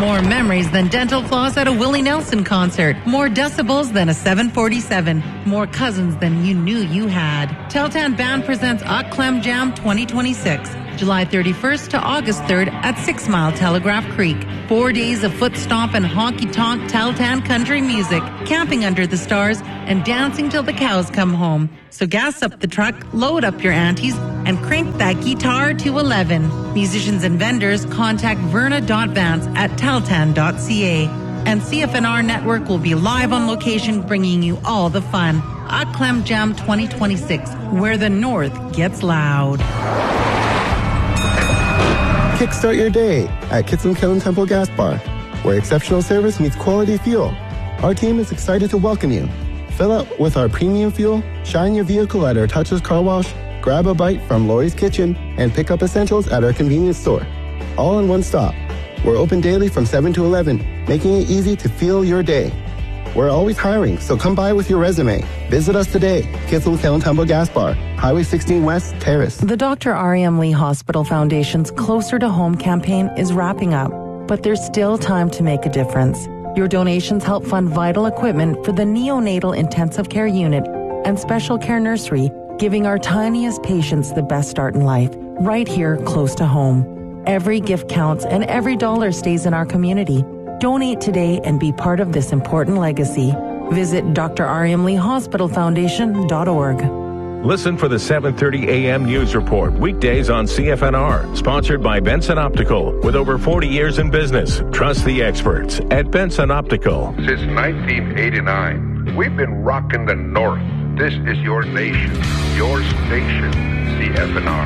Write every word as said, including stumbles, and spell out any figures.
More memories than dental floss at a Willie Nelson concert. More decibels than a seven forty-seven. More cousins than you knew you had. Teltan Band presents Au Clem Jam twenty twenty-six. July thirty-first to August third at Six Mile Telegraph Creek. Four days of foot stomp and honky-tonk Teltan country music, camping under the stars, and dancing till the cows come home. So gas up the truck, load up your aunties, and crank that guitar to eleven. Musicians and vendors contact verna dot vance at teltan dot c a. And C F N R Network will be live on location bringing you all the fun. Au Clem Jam twenty twenty-six, where the North gets loud. Kickstart your day at Kitson Kiln Temple Gas Bar, where exceptional service meets quality fuel. Our team is excited to welcome you. Fill up with our premium fuel, shine your vehicle at our touchless car wash, grab a bite from Lori's Kitchen, and pick up essentials at our convenience store. All in one stop. We're open daily from seven to eleven, making it easy to fuel your day. We're always hiring, so come by with your resume. Visit us today, Kitson Kiln Temple Gas Bar, Highway sixteen West, Terrace. The Doctor R E M Lee Hospital Foundation's Closer to Home campaign is wrapping up, but there's still time to make a difference. Your donations help fund vital equipment for the neonatal intensive care unit and special care nursery, giving our tiniest patients the best start in life, right here close to home. Every gift counts and every dollar stays in our community. Donate today and be part of this important legacy. Visit D R R M Lee Hospital Foundation dot org. Listen for the seven thirty a.m. News Report, weekdays on C F N R. Sponsored by Benson Optical. With over forty years in business, trust the experts at Benson Optical. Since nineteen eighty-nine, we've been rocking the North. This is your nation, your station, C F N R.